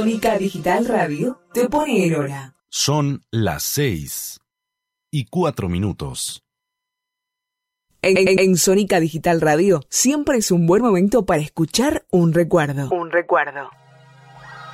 Sónica Digital Radio te pone en hora. Son las 6:04. En Sónica Digital Radio siempre es un buen momento para escuchar un recuerdo.